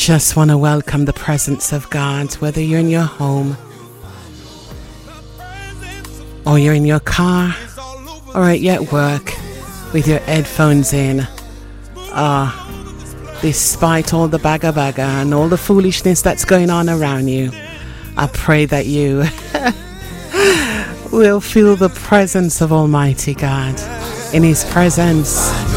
just want to welcome the presence of God, whether you're in your home or you're in your car or you're at work with your headphones in. Despite all the bagga and all the foolishness that's going on around you, I pray that you will feel the presence of Almighty God. In His presence